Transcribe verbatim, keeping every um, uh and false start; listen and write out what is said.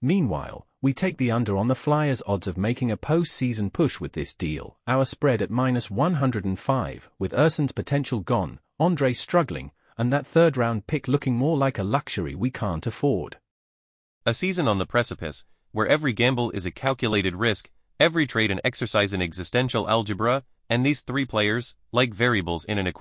Meanwhile, we take the under on the Flyers' odds of making a post-season push with this deal, our spread at minus one hundred five, with Ersson's potential gone, Andre struggling, and that third-round pick looking more like a luxury we can't afford. A season on the precipice, where every gamble is a calculated risk, every trade an exercise in existential algebra, and these three players, like variables in an equation.